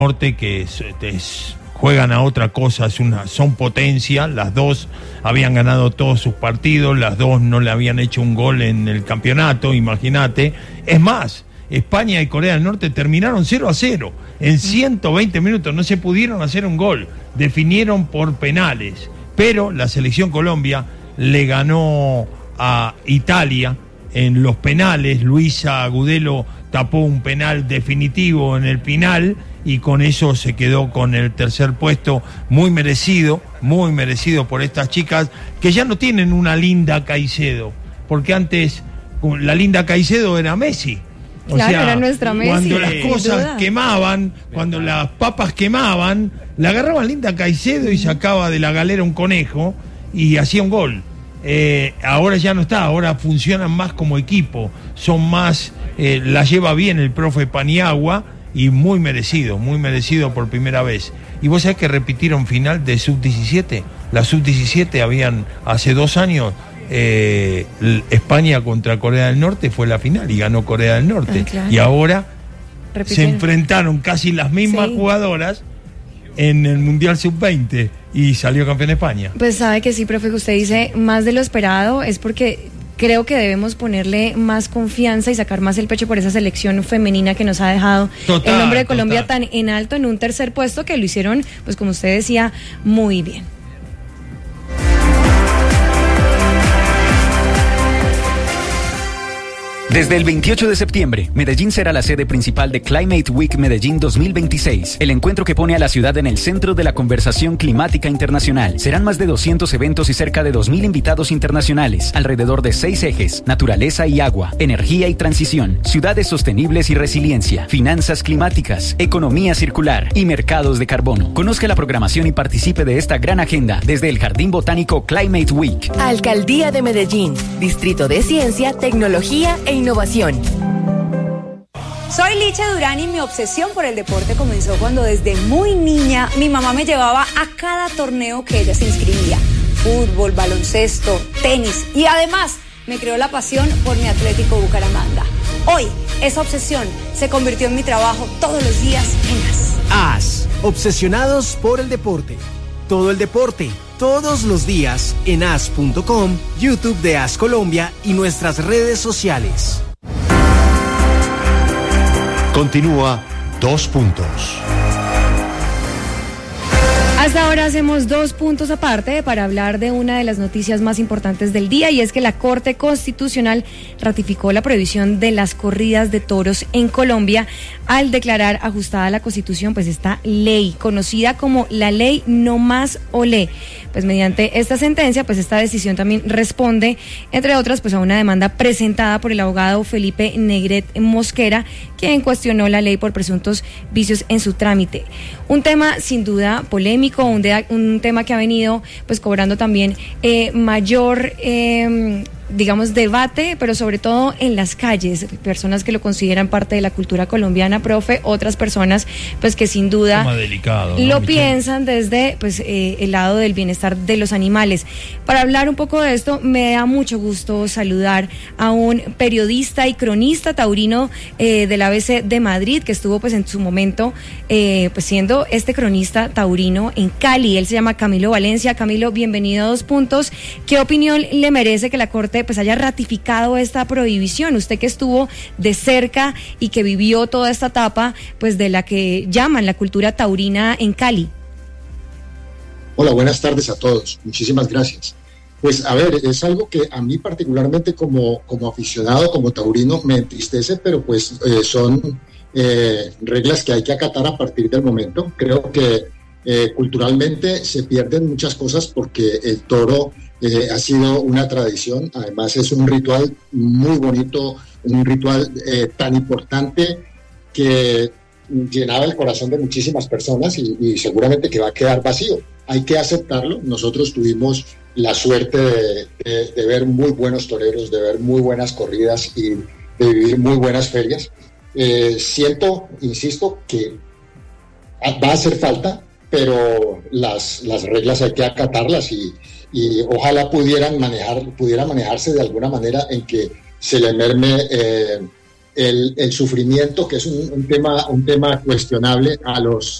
Norte, que juegan a otra cosa, son potencia, las dos habían ganado todos sus partidos, las dos no le habían hecho un gol en el campeonato, imagínate. Es más, España y Corea del Norte terminaron 0-0 en 120 minutos, no se pudieron hacer un gol, definieron por penales, pero la selección Colombia le ganó a Italia en los penales. Luisa Agudelo tapó un penal definitivo en el final y con eso se quedó con el tercer puesto, muy merecido por estas chicas que ya no tienen una Linda Caicedo, porque antes la Linda Caicedo era Messi. O claro, sea, era nuestra Messi, cuando las cosas quemaban, cuando las papas quemaban, la agarraba Linda Caicedo y sacaba de la galera un conejo y hacía un gol. Ahora ya no está, ahora funcionan más como equipo, son más, la lleva bien el profe Paniagua y muy merecido por primera vez. Y vos sabés que repitieron final de Sub-17, la Sub-17 habían hace 2 años, España contra Corea del Norte fue la final y ganó Corea del Norte, claro. Y ahora se enfrentaron casi las mismas jugadoras en el Mundial Sub-20 y salió campeón España. Pues sabe que sí, profe, que usted dice más de lo esperado, es porque creo que debemos ponerle más confianza y sacar más el pecho por esa selección femenina que nos ha dejado el nombre de Colombia tan en alto, en un tercer puesto, que lo hicieron, pues como usted decía, muy bien. Desde el 28 de septiembre, Medellín será la sede principal de Climate Week Medellín 2026, el encuentro que pone a la ciudad en el centro de la conversación climática internacional. Serán más de 200 eventos y cerca de 2.000 invitados internacionales, alrededor de 6 ejes: naturaleza y agua, energía y transición, ciudades sostenibles y resiliencia, finanzas climáticas, economía circular y mercados de carbono. Conozca la programación y participe de esta gran agenda desde el Jardín Botánico Climate Week. Alcaldía de Medellín, Distrito de Ciencia, Tecnología e Innovación. Soy Licha Durán y mi obsesión por el deporte comenzó cuando desde muy niña mi mamá me llevaba a cada torneo que ella se inscribía. Fútbol, baloncesto, tenis y además me creó la pasión por mi Atlético Bucaramanga. Hoy esa obsesión se convirtió en mi trabajo todos los días en AS. AS, obsesionados por el deporte. Todo el deporte, todos los días en as.com, YouTube de AS Colombia y nuestras redes sociales. Continúa 2 puntos. Hasta ahora hacemos 2 puntos aparte para hablar de una de las noticias más importantes del día, y es que la Corte Constitucional ratificó la prohibición de las corridas de toros en Colombia al declarar ajustada a la Constitución pues esta ley conocida como la Ley No Más Olé. Pues mediante esta sentencia, pues esta decisión también responde, entre otras, pues a una demanda presentada por el abogado Felipe Negret Mosquera, quien cuestionó la ley por presuntos vicios en su trámite. Un tema sin duda polémico, un tema que ha venido pues cobrando también mayor digamos debate, pero sobre todo en las calles, personas que lo consideran parte de la cultura colombiana, profe, otras personas pues que sin duda delicado, lo piensan desde pues el lado del bienestar de los animales. Para hablar un poco de esto, me da mucho gusto saludar a un periodista y cronista taurino del ABC de Madrid, que estuvo pues en su momento pues siendo este cronista taurino en Cali. Él se llama Camilo Valencia. Camilo, bienvenido a 2 puntos. ¿Qué opinión le merece que la Corte pues haya ratificado esta prohibición? Usted que estuvo de cerca y que vivió toda esta etapa pues de la que llaman la cultura taurina en Cali. Hola, buenas tardes a todos. Muchísimas gracias. Pues a ver, es algo que a mí particularmente como aficionado, como taurino, me entristece, pero pues son reglas que hay que acatar a partir del momento. Creo que culturalmente se pierden muchas cosas porque el toro ha sido una tradición, además es un ritual muy bonito, un ritual tan importante que llenaba el corazón de muchísimas personas y seguramente que va a quedar vacío. Hay que aceptarlo. Nosotros tuvimos la suerte de ver muy buenos toreros, de ver muy buenas corridas y de vivir muy buenas ferias. Siento, insisto, que va a hacer falta, pero las reglas hay que acatarlas y ojalá pudiera manejarse de alguna manera en que se le merme el sufrimiento, que es un tema cuestionable, a los